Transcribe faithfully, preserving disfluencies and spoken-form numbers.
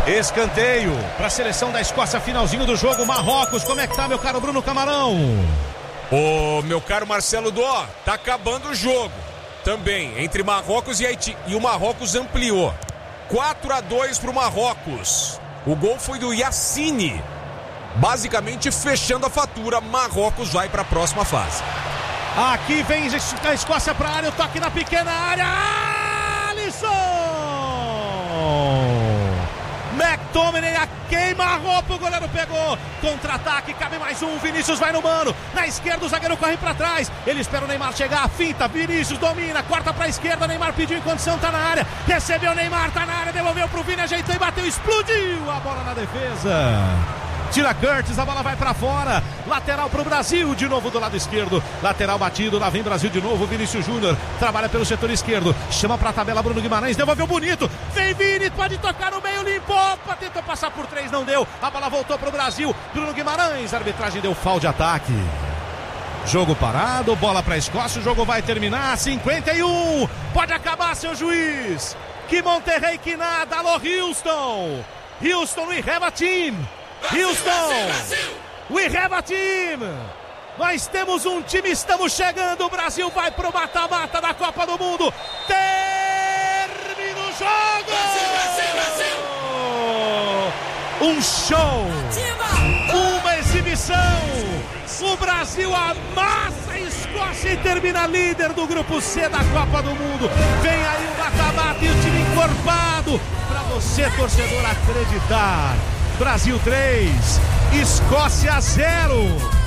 Escanteio para a seleção da Escócia, finalzinho do jogo. Marrocos, como é que tá, meu caro Bruno Camarão? Ô, meu caro Marcelo Dó, tá acabando o jogo também entre Marrocos e Haiti, e o Marrocos ampliou quatro a dois pro Marrocos. O gol foi do Yassine, basicamente fechando a fatura. Marrocos vai para a próxima fase. Aqui vem a Escócia para a área, o toque na pequena área. Alisson! McTominay, a queima-roupa, o goleiro pegou. Contra-ataque, cabe mais um. Vinícius vai no mano. Na esquerda, o zagueiro corre para trás. Ele espera o Neymar chegar. Finta, Vinícius domina. Corta para a esquerda. Neymar pediu em condição, tá na área. Recebeu o Neymar, tá na área. Devolveu pro Vini, ajeitou e bateu. Explodiu a bola na defesa. Tira Curtis, a bola vai pra fora. Lateral pro Brasil, de novo do lado esquerdo. Lateral batido, lá vem Brasil de novo. Vinícius Júnior trabalha pelo setor esquerdo. Chama pra tabela Bruno Guimarães, devolveu bonito. Vem Vini, pode tocar no meio, limpou. Opa, tentou passar por três, não deu. A bola voltou pro Brasil. Bruno Guimarães, a arbitragem deu foul de ataque. Jogo parado, bola pra Escócia, o jogo vai terminar. cinquenta e um, pode acabar, seu juiz. Que Monterrey que nada, alô Houston. Houston, we have a team. Houston, we have a team. Nós temos um time, estamos chegando. O Brasil vai pro mata-mata da Copa do Mundo. Termina o jogo. Brasil, Brasil, Brasil. Um show, uma exibição. O Brasil amassa a Escócia e termina líder do grupo C da Copa do Mundo. Vem aí o mata-mata e o time encorpado para você, torcedor, acreditar. Brasil três, Escócia zero.